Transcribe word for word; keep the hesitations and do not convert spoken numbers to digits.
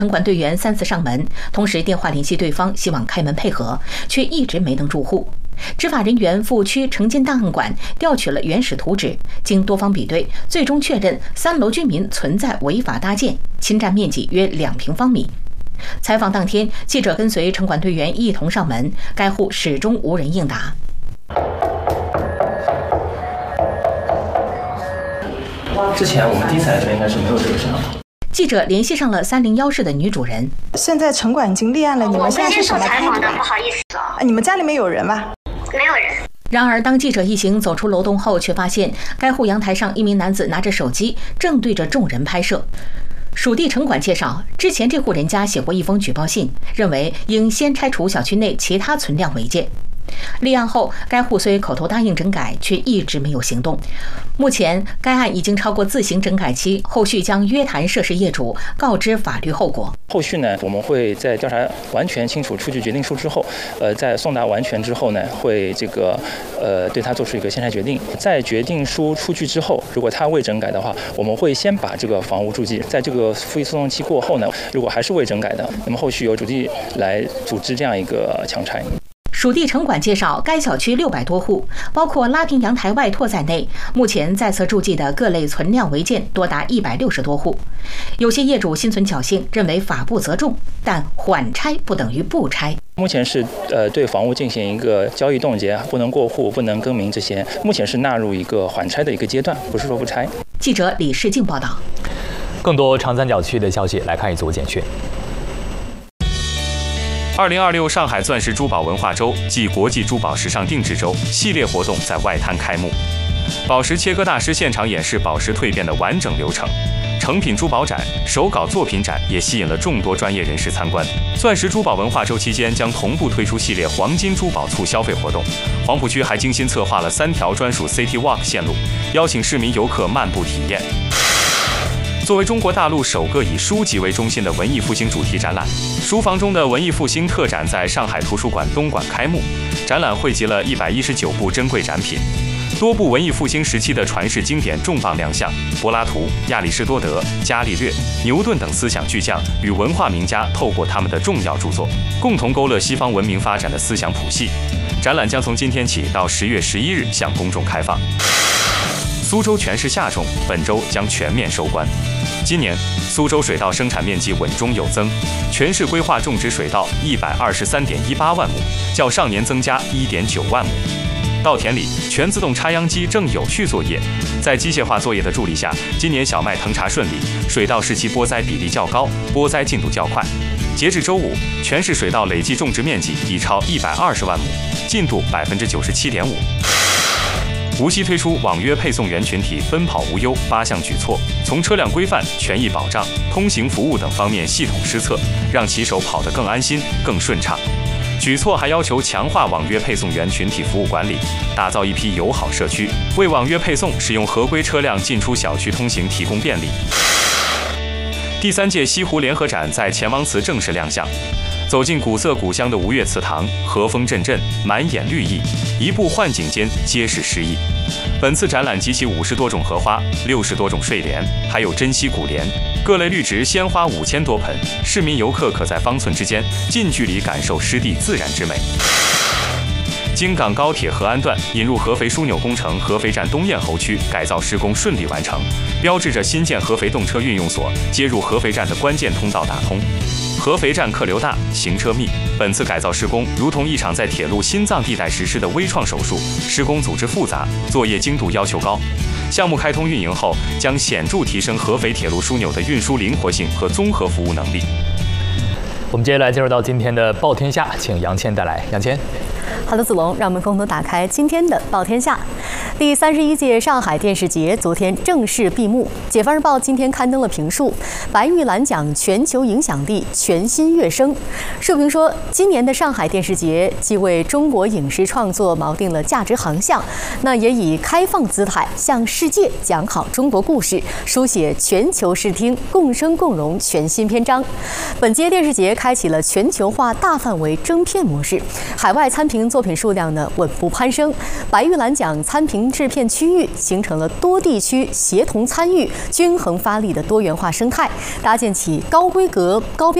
城管队员三次上门，同时电话联系对方，希望开门配合，却一直没能住户。执法人员赴区城建档案馆调取了原始图纸，经多方比对，最终确认三楼居民存在违法搭建，侵占面积约两平方米。采访当天，记者跟随城管队员一同上门，该户始终无人应答。 之前我们第一次来的时候应该是没有这个摄像头。 记者联系上了三零一室的女主人。 现在城管已经立案了，你们现在是什么态度？ 不好意思啊， 你们家里面有人吗？ 没有人。 然而，当记者一行走出楼栋后，却发现该户阳台上一名男子拿着手机，正对着众人拍摄。属地城管介绍，之前这户人家写过一封举报信，认为应先拆除小区内其他存量违建。立案后，该户虽口头答应整改，却一直没有行动。目前，该案已经超过自行整改期，后续将约谈涉事业主，告知法律后果。 后续呢，我们会在调查完全清楚出具决定书之后，呃，在送达完全之后呢，会这个呃对他做出一个先拆决定。在决定书出具之后，如果他未整改的话，我们会先把这个房屋注记，在这个复议诉讼期过后呢，如果还是未整改的，那么后续由主计来组织这样一个强拆。 属地城管介绍，该小区六百多户，包括拉平阳台外拓在内，目前在册注记的各类存量违建多达一百六十多户。有些业主心存侥幸，认为法不责众，但缓拆不等于不拆。 目前是呃对房屋进行一个交易冻结，不能过户、不能更名这些，目前是纳入一个缓拆的一个阶段，不是说不拆。 记者李世静报道。 更多长三角区的消息，来看一组简讯。 二零二六上海钻石珠宝文化周暨国际珠宝时尚定制周系列活动在外滩开幕，宝石切割大师现场演示宝石蜕变的完整流程，成品珠宝展、手稿作品展也吸引了众多专业人士参观。钻石珠宝文化周期间将同步推出系列黄金珠宝促消费活动，黄浦区还精心策划了三条专属 City Walk 线路，邀请市民游客漫步体验。作为中国大陆首个以书籍为中心的文艺复兴主题展览，书房中的文艺复兴特展在上海图书馆东馆开幕。展览汇集了一百一十九部珍贵展品，多部文艺复兴时期的传世经典重磅亮相，柏拉图、亚里士多德、伽利略、牛顿等思想巨匠与文化名家透过他们的重要著作，共同勾勒西方文明发展的思想谱系。展览将从今天起到十月十一日向公众开放。苏州全市夏种本周将全面收官。今年苏州水稻生产面积稳中有增，全市规划种植水稻一百二十三点一八万亩，较上年增加一点九万亩。稻田里全自动插秧机正有序作业，在机械化作业的助力下，今年小麦腾茬顺利，水稻时期播栽比例较高，播栽进度较快。截至周五，全市水稻累计种植面积已超一百二十万亩，进度百分之九十七点五。无锡推出网约配送员群体奔跑无忧八项举措，从车辆规范、权益保障、通行服务等方面系统施策，让骑手跑得更安心、更顺畅。举措还要求强化网约配送员群体服务管理，打造一批友好社区，为网约配送使用合规车辆进出小区通行提供便利。第三届西湖联合展在钱王祠正式亮相。走进古色古香的吴越祠堂，和风阵阵，满眼绿意，一步幻景间皆是诗意。本次展览集齐五十多种荷花、六十多种睡莲，还有珍稀古莲，各类绿植鲜花五千多盆，市民游客可在方寸之间近距离感受湿地自然之美。京港高铁合安段引入合肥枢纽工程合肥站东堰侯区改造施工顺利完成，标志着新建合肥动车运用所接入合肥站的关键通道打通。合肥站客流大，行车密，本次改造施工如同一场在铁路心脏地带实施的微创手术，施工组织复杂，作业精度要求高。项目开通运营后，将显著提升合肥铁路枢纽的运输灵活性和综合服务能力。 我们接下来进入到今天的报天下，请杨倩带来。杨倩。 好的，子龙，让我们共同打开今天的报天下。第三十一届上海电视节昨天正式闭幕。解放日报今天刊登了评述：白玉兰奖全球影响力全新跃升。社评说，今年的上海电视节既为中国影视创作锚定了价值航向，那也以开放姿态向世界讲好中国故事，书写全球视听共生共荣全新篇章。本届电视节开启了全球化大范围征片模式，海外参评型作品数量呢稳步攀升，白玉兰奖参评制片区域形成了多地区协同参与、均衡发力的多元化生态，搭建起高规格、高标